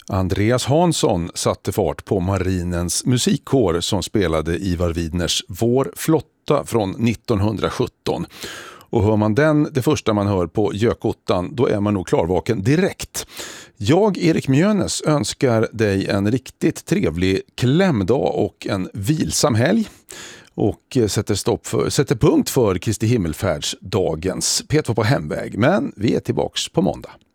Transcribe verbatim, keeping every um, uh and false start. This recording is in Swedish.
Andreas Hansson satte fart på Marinens musikkår som spelade Ivar Widners Vår flotta från nittonhundrasjutton. Och hör man den, det första man hör på Gökottan, då är man nog klarvaken direkt. Jag, Erik Mjönes, önskar dig en riktigt trevlig klämdag och en vilsam helg. Och sätter, stopp för, sätter punkt för Kristi himmelfärdsdagens P två på hemväg. Men vi är tillbaks på måndag.